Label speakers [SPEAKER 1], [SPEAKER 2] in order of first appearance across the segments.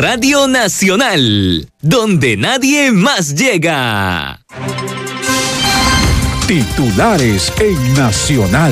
[SPEAKER 1] Radio Nacional, donde nadie más llega.
[SPEAKER 2] Titulares en Nacional.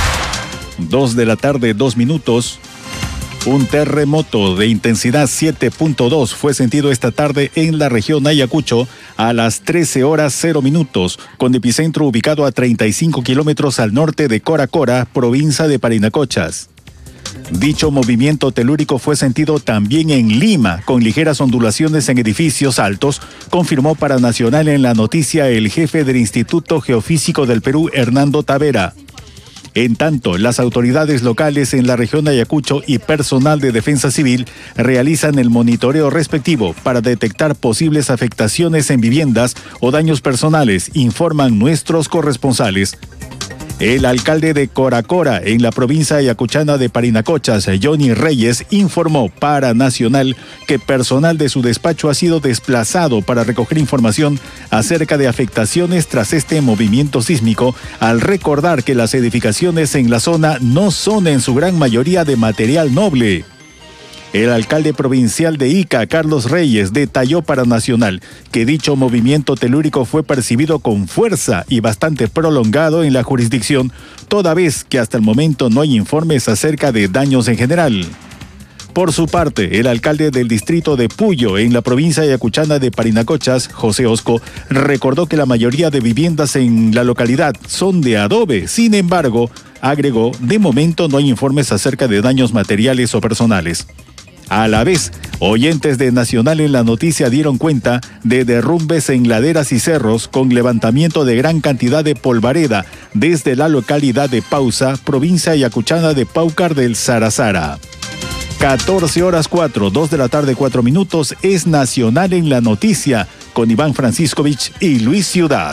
[SPEAKER 2] 2 de la tarde, 2 minutos. Un terremoto de intensidad 7.2 fue sentido esta tarde en la región Ayacucho a las 13 horas 0 minutos, con epicentro ubicado a 35 kilómetros al norte de Cora Cora, provincia de Parinacochas. Dicho movimiento telúrico fue sentido también en Lima, con ligeras ondulaciones en edificios altos, confirmó para Nacional en la noticia el jefe del Instituto Geofísico del Perú, Hernando Tavera. En tanto, las autoridades locales en la región de Ayacucho y personal de defensa civil realizan el monitoreo respectivo para detectar posibles afectaciones en viviendas o daños personales, informan nuestros corresponsales. El alcalde de Cora Cora, en la provincia ayacuchana de Parinacochas, Johnny Reyes, informó para Nacional que personal de su despacho ha sido desplazado para recoger información acerca de afectaciones tras este movimiento sísmico, al recordar que las edificaciones en la zona no son en su gran mayoría de material noble. El alcalde provincial de Ica, Carlos Reyes, detalló para Nacional que dicho movimiento telúrico fue percibido con fuerza y bastante prolongado en la jurisdicción, toda vez que hasta el momento no hay informes acerca de daños en general. Por su parte, el alcalde del distrito de Puyo, en la provincia ayacuchana de Parinacochas, José Osco, recordó que la mayoría de viviendas en la localidad son de adobe. Sin embargo, agregó, de momento no hay informes acerca de daños materiales o personales. A la vez, oyentes de Nacional en la noticia dieron cuenta de derrumbes en laderas y cerros con levantamiento de gran cantidad de polvareda desde la localidad de Pausa, provincia ayacuchana de Paucar del Sarazara. 14 horas 4, 2 de la tarde 4 minutos, es Nacional en la noticia con Iván Franciscovich y Luis Ciudad.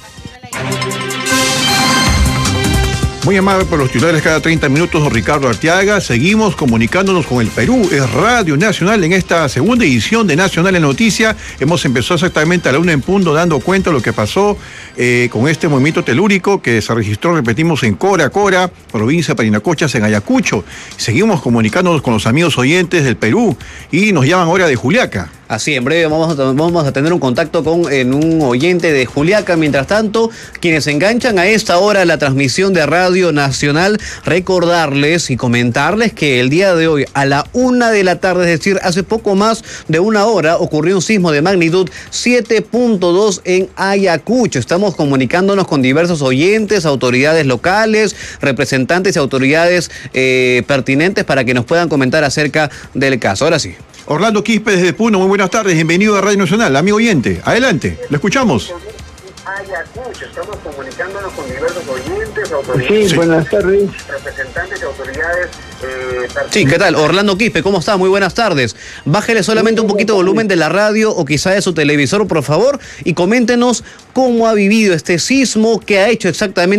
[SPEAKER 3] Muy amable por los titulares cada 30 minutos, don Ricardo Arteaga. Seguimos comunicándonos con el Perú. Es Radio Nacional en esta segunda edición de Nacional en Noticia. Hemos empezado exactamente a la 1 en punto dando cuenta de lo que pasó con este movimiento telúrico que se registró, repetimos, en Cora Cora, provincia de Parinacochas, en Ayacucho. Seguimos comunicándonos con los amigos oyentes del Perú y nos llaman ahora de Juliaca.
[SPEAKER 4] Así, en breve vamos a tener un contacto con un oyente de Juliaca. Mientras tanto, quienes enganchan a esta hora la transmisión de Radio Nacional, recordarles y comentarles que el día de hoy, a la 1 de la tarde, es decir, hace poco más de una hora, ocurrió un sismo de magnitud 7.2 en Ayacucho. Estamos comunicándonos con diversos oyentes, autoridades locales, representantes y autoridades pertinentes para que nos puedan comentar acerca del caso. Ahora sí.
[SPEAKER 3] Orlando Quispe desde Puno, muy buenas tardes, bienvenido a Radio Nacional, amigo oyente, adelante, lo escuchamos.
[SPEAKER 5] Ayacucho, estamos comunicándonos con diversos oyentes, autoridades.
[SPEAKER 6] Sí, buenas tardes.
[SPEAKER 5] Representantes de autoridades.
[SPEAKER 4] Sí, ¿qué tal? Orlando Quispe, ¿cómo está? Muy buenas tardes. Bájele solamente un poquito el volumen de la radio o quizá de su televisor, por favor, y coméntenos cómo ha vivido este sismo, qué ha hecho exactamente